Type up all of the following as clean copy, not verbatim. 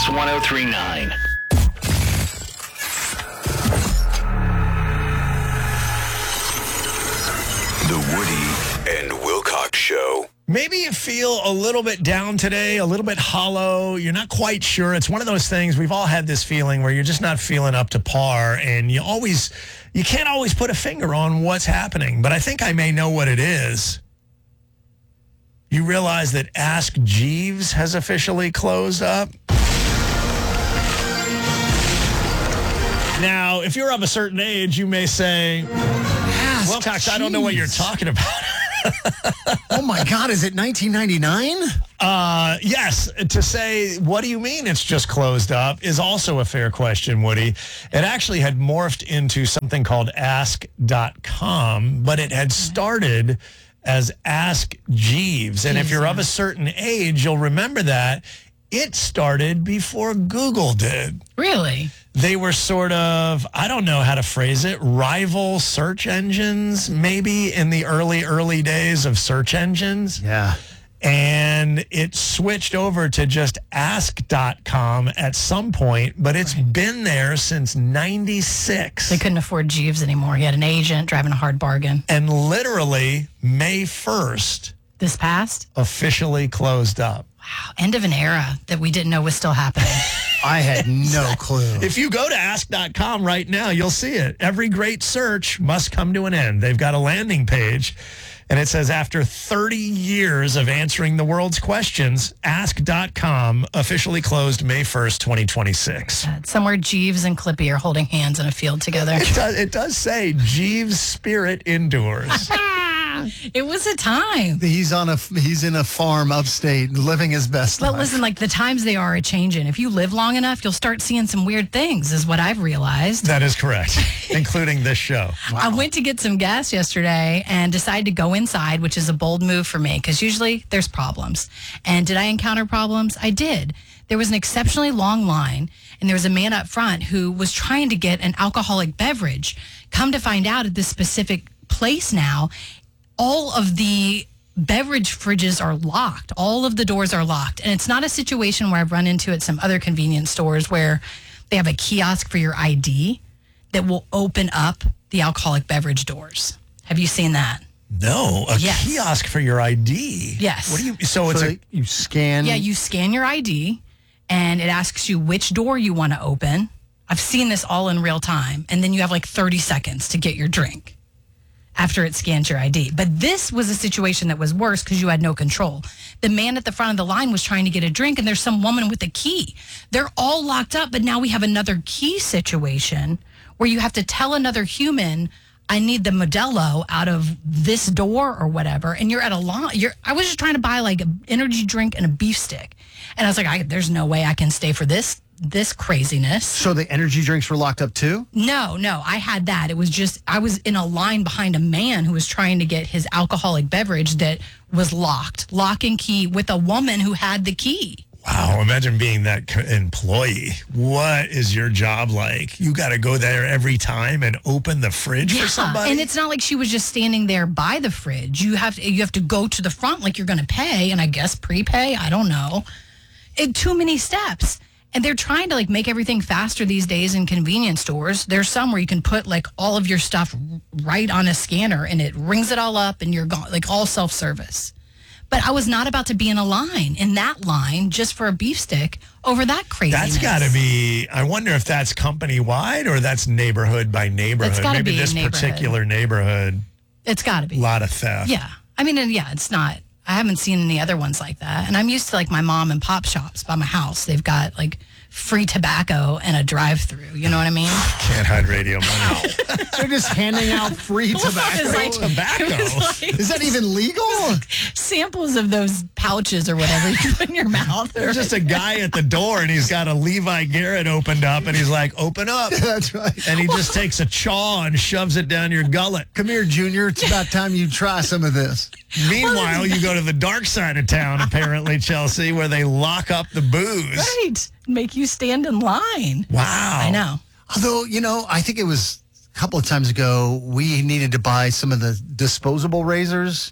Kicks 103.9. The Woody and Wilcox Show. Maybe you feel a little bit down today, a little bit hollow. You're not quite sure. It's one of those things. We've all had this feeling where you're just not feeling up to par, and you can't always put a finger on what's happening. But I think I may know what it is. You realize that Ask Jeeves has officially closed up? Now, if you're of a certain age, you may say, Wilcox, I don't know what you're talking about. Oh, my God. Is it 1999? Yes. To say, what do you mean it's just closed up is also a fair question, Woody. It actually had morphed into something called Ask.com, but it had started as Ask Jeeves. And if you're of a certain age, you'll remember that it started before Google did. Really? They were sort of, I don't know how to phrase it, rival search engines, maybe in the early days of search engines. Yeah. And it switched over to just Ask.com at some point, but it's been there since 96. They couldn't afford Jeeves anymore. He had an agent driving a hard bargain. And literally, May 1st, This past? officially closed up. Wow. End of an era that we didn't know was still happening. I had no clue. If you go to Ask.com right now, you'll see it. Every great search must come to an end. They've got a landing page, and it says, after 30 years of answering the world's questions, Ask.com officially closed May 1st, 2026. Somewhere Jeeves and Clippy are holding hands in a field together. It does say Jeeves' spirit endures. It was a time. He's in a farm upstate, living his best life. But listen, like the times they are a-changing. If you live long enough, you'll start seeing some weird things, is what I've realized. That is correct, including this show. Wow. I went to get some gas yesterday and decided to go inside, which is a bold move for me because usually there's problems. And did I encounter problems? I did. There was an exceptionally long line, and there was a man up front who was trying to get an alcoholic beverage. Come to find out, at this specific place now, all of the beverage fridges are locked. All of the doors are locked. And it's not a situation where I've run into at some other convenience stores where they have a kiosk for your ID that will open up the alcoholic beverage doors. Have you seen that? No, a kiosk for your ID. Yes. What do you? So it's you scan. Yeah, you scan your ID and it asks you which door you want to open. I've seen this all in real time. And then you have like 30 seconds to get your drink after it scans your ID. But this was a situation that was worse because you had no control. The man at the front of the line was trying to get a drink, and there's some woman with a key. They're all locked up, but now we have another key situation where you have to tell another human, I need the Modelo out of this door or whatever, and you're at a line. I was just trying to buy like an energy drink and a beef stick. And I was like, there's no way I can stay for this craziness. So the energy drinks were locked up too? No, I had that. It was just, I was in a line behind a man who was trying to get his alcoholic beverage that was locked, lock and key, with a woman who had the key. Wow, imagine being that employee. What is your job like? You got to go there every time and open the fridge for somebody? And it's not like she was just standing there by the fridge. You have to go to the front like you're going to pay, and I guess prepay, I don't know. Too many steps. And they're trying to like make everything faster these days in convenience stores. There's some where you can put like all of your stuff right on a scanner and it rings it all up and you're gone, like all self-service. But I was not about to be in that line just for a beef stick over that craziness. That's got to be, I wonder if that's company-wide or that's neighborhood by neighborhood. It's gotta Maybe be this particular neighborhood. It's got to be. A lot of theft. Yeah. I mean, it's not. I haven't seen any other ones like that. And I'm used to like my mom and pop shops by my house. They've got like free tobacco and a drive-through. You know what I mean? Can't hide radio money. They're just handing out free tobacco. Is that even legal? Samples of those pouches or whatever you put in your mouth. There's just a guy at the door and he's got a Levi Garrett opened up and he's like, open up. That's right. And he just takes a chaw and shoves it down your gullet. Come here, Junior. It's about time you try some of this. Meanwhile, you go to the dark side of town, apparently, Chelsea, where they lock up the booze. Right. Make you stand in line. Wow. I know. Although, I think it was a couple of times ago, we needed to buy some of the disposable razors.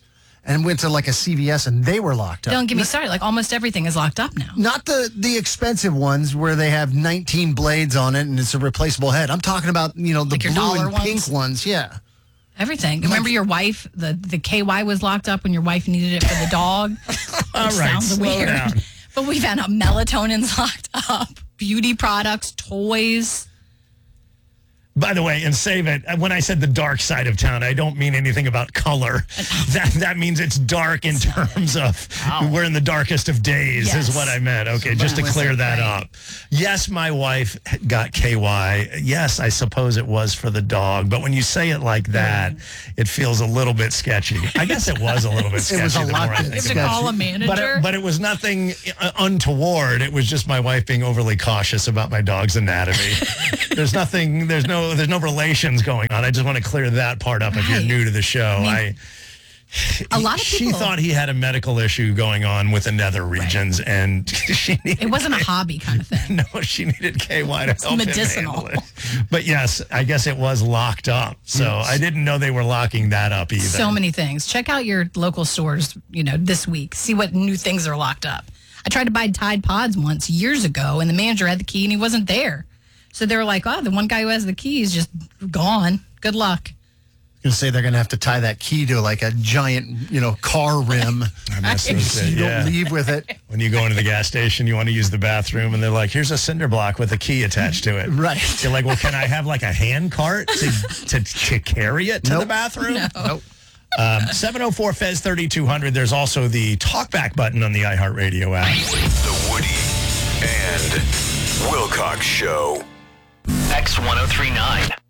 and went to like a CVS and they were locked up. Don't get me started. Like almost everything is locked up now. Not the expensive ones where they have 19 blades on it and it's a replaceable head. I'm talking about, the Like your blue dollar and pink ones. Yeah. Everything. Remember your wife, the KY was locked up when your wife needed it for the dog? All right, Sounds slow weird. down. But we found out melatonin's locked up, beauty products, toys. By the way, and save it, when I said the dark side of town, I don't mean anything about color. That means it's dark in terms of we're in the darkest of days is what I meant. Okay, just to clear that up. Yes, my wife got KY. Yes, I suppose it was for the dog. But when you say it like that, it feels a little bit sketchy. I guess it was a little bit sketchy. It was a lot. You have to call a manager. But it was nothing untoward. It was just my wife being overly cautious about my dog's anatomy. There's no relations going on. I just want to clear that part up if you're new to the show. A lot of people... She thought he had a medical issue going on with the nether regions, and she needed... It wasn't a hobby kind of thing. No, she needed KY to help medicinal. him handle it. But yes, I guess it was locked up. So I didn't know they were locking that up either. So many things. Check out your local stores, this week. See what new things are locked up. I tried to buy Tide Pods once years ago, and the manager had the key, and he wasn't there. So they were like, the one guy who has the key is just gone. Good luck. Going to say they're going to have to tie that key to like a giant, car rim. You don't leave with it. When you go into the gas station, you want to use the bathroom, and they're like, here's a cinder block with a key attached to it. Right. You're like, well, can I have like a hand cart to carry it to the bathroom? Nope. 704-FEZ-3200. There's also the talkback button on the iHeartRadio app. The Woody and Wilcox Show. X1039.